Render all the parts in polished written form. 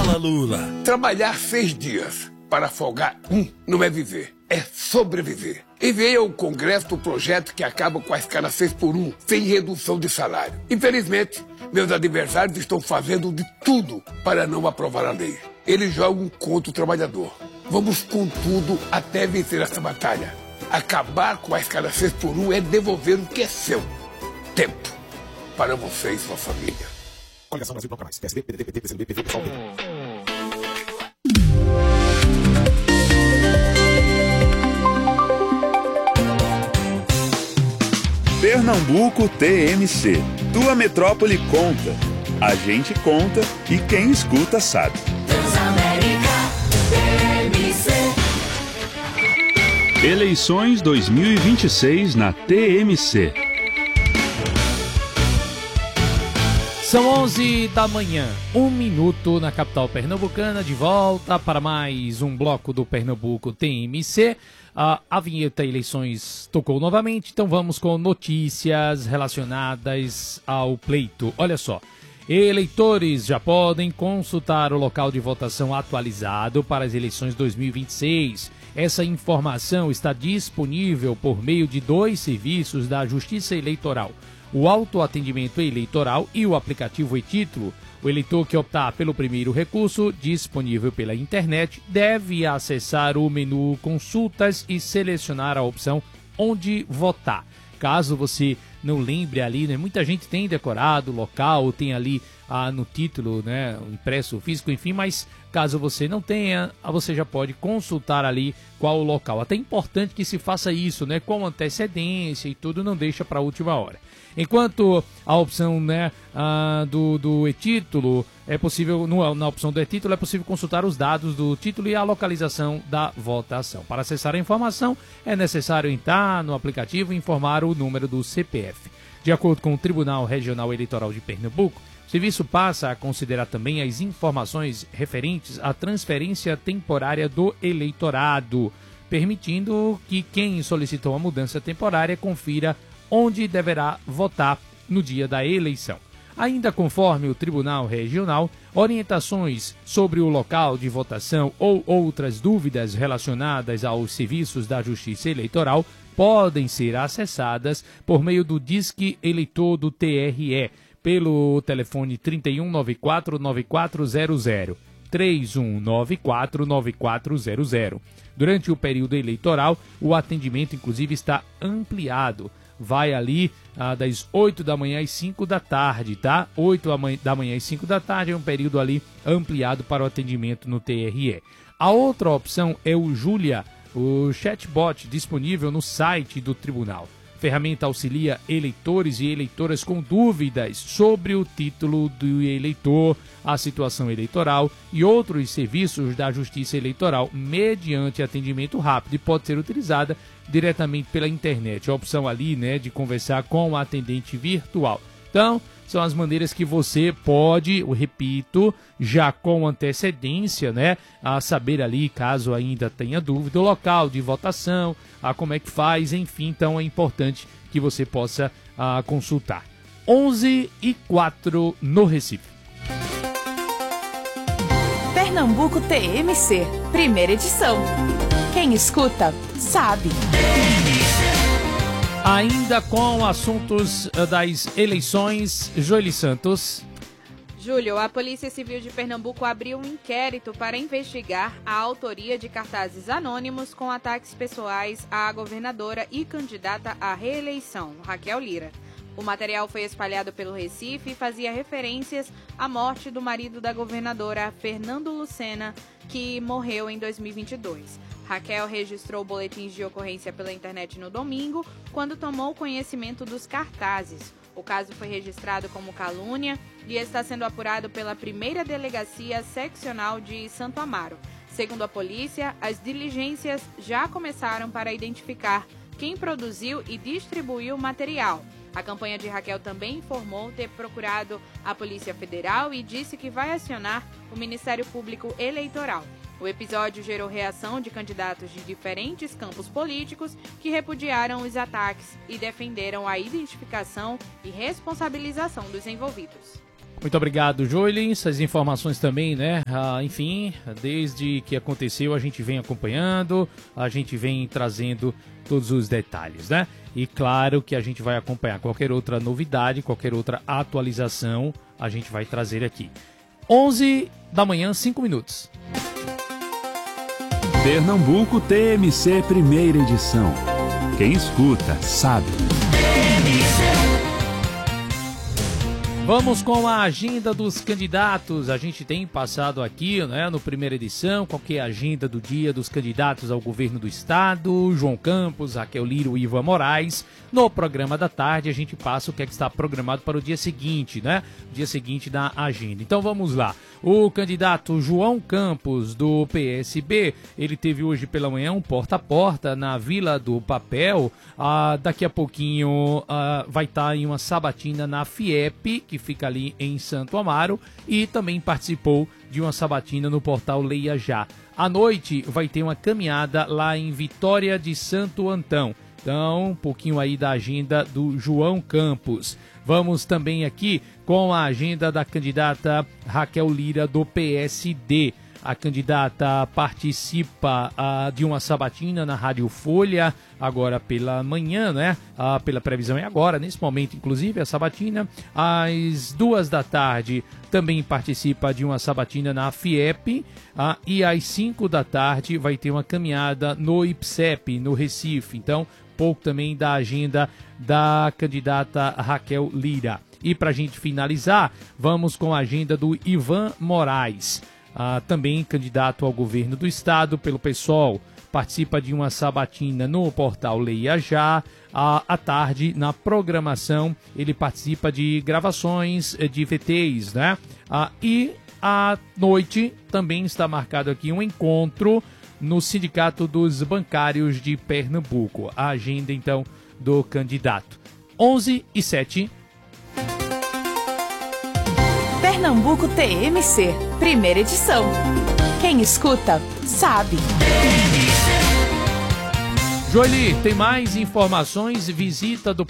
Fala, Lula. Trabalhar 6 dias para folgar não é viver, é sobreviver. Enviei ao Congresso o projeto que acaba com a escala 6x1, sem redução de salário. Infelizmente, meus adversários estão fazendo de tudo para não aprovar a lei. Eles jogam contra o trabalhador. Vamos com tudo até vencer essa batalha. Acabar com a escala 6x1 é devolver o que é seu. Tempo. Para você e sua família. Coligação Brasil Bloco Mais. PSD, PDT, PT, PCdoB, PV, PSOL, Pernambuco TMC. Tua metrópole conta. A gente conta e quem escuta sabe. Transamérica TMC. Eleições 2026 na TMC. São 11 da manhã, 1 minuto na capital pernambucana, de volta para mais um bloco do Pernambuco TMC. A vinheta Eleições tocou novamente, então vamos com notícias relacionadas ao pleito. Olha só, eleitores já podem consultar o local de votação atualizado para as eleições 2026. Essa informação está disponível por meio de 2 serviços da Justiça Eleitoral: o autoatendimento eleitoral e o aplicativo e-Título. O eleitor que optar pelo primeiro recurso, disponível pela internet, deve acessar o menu Consultas e selecionar a opção Onde Votar. Caso você não lembre ali, né, muita gente tem decorado o local, tem ali no título, né, impresso físico, enfim, mas caso você não tenha, você já pode consultar ali qual o local. Até é importante que se faça isso, né, com antecedência e tudo, não deixa para a última hora. Enquanto a opção, né, do e-Título é possível, na opção do e-Título é possível consultar os dados do título e a localização da votação. Para acessar a informação é necessário entrar no aplicativo e informar o número do CPF. De acordo com o Tribunal Regional Eleitoral de Pernambuco, o serviço passa a considerar também as informações referentes à transferência temporária do eleitorado, permitindo que quem solicitou a mudança temporária confira onde deverá votar no dia da eleição. Ainda conforme o Tribunal Regional, orientações sobre o local de votação ou outras dúvidas relacionadas aos serviços da Justiça Eleitoral podem ser acessadas por meio do Disque Eleitor do TRE, pelo telefone 3194-9400, 3194-9400. Durante o período eleitoral, o atendimento, inclusive, está ampliado. Vai ali das 8 da manhã às 5 da tarde, tá? 8 da manhã às 5 da tarde é um período ali ampliado para o atendimento no TRE. A outra opção é o Júlia, o chatbot disponível no site do tribunal. A ferramenta auxilia eleitores e eleitoras com dúvidas sobre o título do eleitor, a situação eleitoral e outros serviços da Justiça Eleitoral mediante atendimento rápido, e pode ser utilizada diretamente pela internet. A opção ali, né, de conversar com o atendente virtual. Então, são as maneiras que você pode, eu repito, já com antecedência, né, a saber ali, caso ainda tenha dúvida, o local de votação, como é que faz, enfim. Então é importante que você possa consultar. 11h04 no Recife. Pernambuco TMC, primeira edição. Quem escuta, sabe. Ainda com assuntos das eleições, Joeli Santos. Júlio, a Polícia Civil de Pernambuco abriu um inquérito para investigar a autoria de cartazes anônimos com ataques pessoais à governadora e candidata à reeleição, Raquel Lira. O material foi espalhado pelo Recife e fazia referências à morte do marido da governadora, Fernando Lucena, que morreu em 2022. Raquel registrou boletins de ocorrência pela internet no domingo, quando tomou conhecimento dos cartazes. O caso foi registrado como calúnia e está sendo apurado pela primeira delegacia seccional de Santo Amaro. Segundo a polícia, as diligências já começaram para identificar quem produziu e distribuiu o material. A campanha de Raquel também informou ter procurado a Polícia Federal e disse que vai acionar o Ministério Público Eleitoral. O episódio gerou reação de candidatos de diferentes campos políticos que repudiaram os ataques e defenderam a identificação e responsabilização dos envolvidos. Muito obrigado, Joelin. Essas informações também, né? Enfim, desde que aconteceu a gente vem acompanhando, a gente vem trazendo todos os detalhes, né? E claro que a gente vai acompanhar qualquer outra novidade, qualquer outra atualização, a gente vai trazer aqui. 11 da manhã, 5 minutos. Pernambuco TMC, primeira edição. Quem escuta, sabe. Vamos com a agenda dos candidatos. A gente tem passado aqui, né, no primeira edição, qual que é a agenda do dia dos candidatos ao governo do estado, João Campos, Raquel Lira e Ivan Moraes. No programa da tarde a gente passa o que é que está programado para o dia seguinte, né? Dia seguinte da agenda. Então vamos lá. O candidato João Campos, do PSB, ele teve hoje pela manhã um porta a porta na Vila do Papel. Daqui a pouquinho vai estar em uma sabatina na FIEP, que fica ali em Santo Amaro, e também participou de uma sabatina no portal Leia Já. À noite vai ter uma caminhada lá em Vitória de Santo Antão. Então, um pouquinho aí da agenda do João Campos. Vamos também aqui com a agenda da candidata Raquel Lira, do PSD. A candidata participa de uma sabatina na Rádio Folha, agora pela manhã, né? Pela previsão é agora, nesse momento, inclusive, a sabatina. Às 2 da tarde também participa de uma sabatina na FIEP. E às 5 da tarde vai ter uma caminhada no IPSEP, no Recife. Então, pouco também da agenda da candidata Raquel Lira. E para a gente finalizar, vamos com a agenda do Ivan Moraes. Também candidato ao governo do estado pelo PSOL, participa de uma sabatina no portal Leia Já. À tarde, na programação, ele participa de gravações de VTs, né? E à noite também está marcado aqui um encontro no Sindicato dos Bancários de Pernambuco. A agenda, então, do candidato. 11h07. Pernambuco TMC, primeira edição. Quem escuta, sabe. Joeli, tem mais informações? Visita do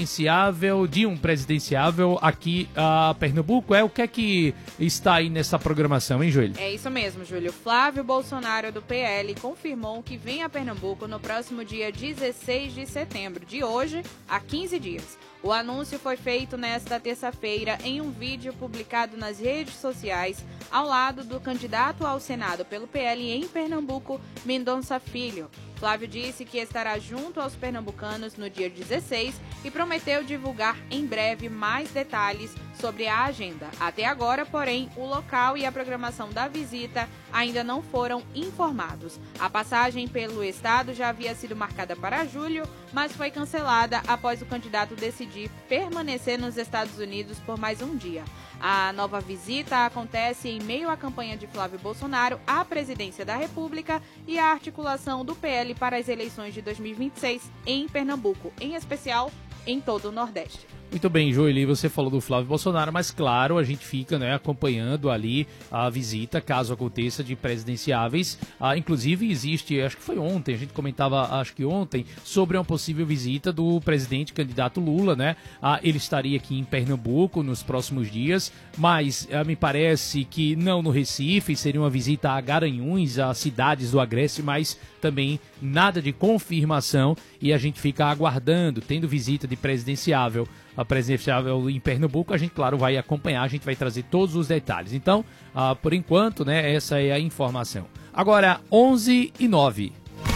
de um presidenciável aqui a Pernambuco. O que é que está aí nessa programação, hein, Joeli? É isso mesmo, Júlio. Flávio Bolsonaro, do PL, confirmou que vem a Pernambuco no próximo dia 16 de setembro, de hoje a 15 dias. O anúncio foi feito nesta terça-feira em um vídeo publicado nas redes sociais ao lado do candidato ao Senado pelo PL em Pernambuco, Mendonça Filho. Flávio disse que estará junto aos pernambucanos no dia 16 e prometeu divulgar em breve mais detalhes sobre a agenda. Até agora, porém, o local e a programação da visita ainda não foram informados. A passagem pelo estado já havia sido marcada para julho, mas foi cancelada após o candidato decidir permanecer nos Estados Unidos por mais um dia. A nova visita acontece em meio à campanha de Flávio Bolsonaro à presidência da República e à articulação do PL para as eleições de 2026 em Pernambuco, em especial em todo o Nordeste. Muito bem, Joeli, você falou do Flávio Bolsonaro, mas claro, a gente fica, né, acompanhando ali a visita, caso aconteça, de presidenciáveis. Inclusive existe, acho que foi ontem, a gente comentava, acho que ontem, sobre uma possível visita do presidente candidato Lula, né? Ele estaria aqui em Pernambuco nos próximos dias, mas me parece que não no Recife, seria uma visita a Garanhuns, a cidades do Agreste, mas também nada de confirmação, e a gente fica aguardando, tendo visita de presidenciável em Pernambuco, a gente, claro, vai acompanhar, a gente vai trazer todos os detalhes. Então, por enquanto, né, essa é a informação. Agora, 11h09.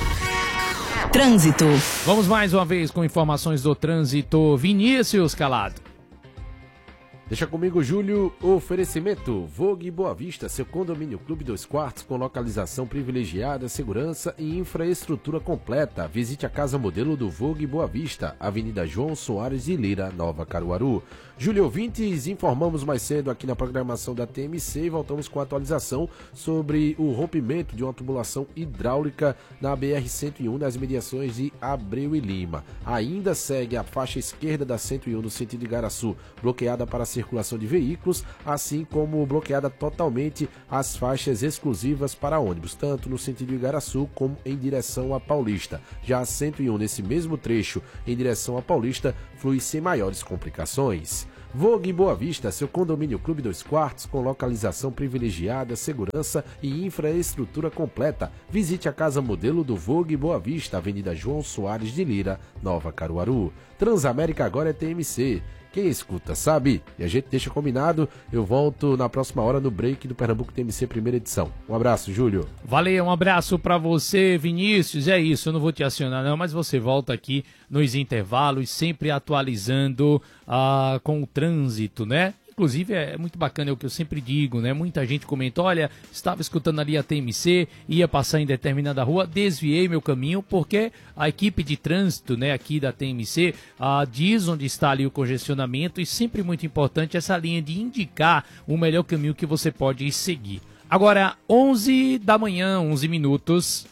Trânsito. Vamos mais uma vez com informações do trânsito. Vinícius Calado. Deixa comigo, Júlio. Oferecimento Vogue Boa Vista, seu condomínio clube 2 quartos com localização privilegiada, segurança e infraestrutura completa. Visite a casa modelo do Vogue Boa Vista, Avenida João Soares de Lira, Nova Caruaru. Júlio, ouvintes, informamos mais cedo aqui na programação da TMC e voltamos com a atualização sobre o rompimento de uma tubulação hidráulica na BR-101 nas mediações de Abreu e Lima. Ainda segue a faixa esquerda da 101 no sentido de Igaraçu, bloqueada para a circulação de veículos, assim como bloqueada totalmente as faixas exclusivas para ônibus, tanto no sentido de Igaraçu como em direção à Paulista. Já a 101, nesse mesmo trecho, em direção à Paulista, flui sem maiores complicações. Vogue Boa Vista, seu condomínio clube 2 quartos com localização privilegiada, segurança e infraestrutura completa. Visite a casa modelo do Vogue Boa Vista, Avenida João Soares de Lira, Nova Caruaru. Transamérica agora é TMC. Quem escuta sabe. E a gente deixa combinado. Eu volto na próxima hora no break do Pernambuco TMC primeira edição. Um abraço, Júlio. Valeu, um abraço pra você, Vinícius. É isso, eu não vou te acionar não, mas você volta aqui nos intervalos, sempre atualizando com o trânsito, né? Inclusive, é muito bacana, é o que eu sempre digo, né? Muita gente comenta, olha, estava escutando ali a TMC, ia passar em determinada rua, desviei meu caminho, porque a equipe de trânsito, né, aqui da TMC, diz onde está ali o congestionamento, e sempre muito importante essa linha de indicar o melhor caminho que você pode seguir. Agora, 11 da manhã, 11 minutos.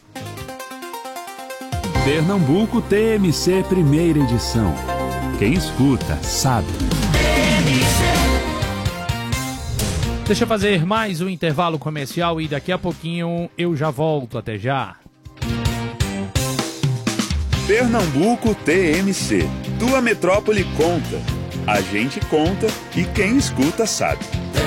Pernambuco TMC primeira edição. Quem escuta, sabe. Deixa eu fazer mais um intervalo comercial e daqui a pouquinho eu já volto. Até já. Pernambuco TMC. Tua metrópole conta. A gente conta e quem escuta sabe.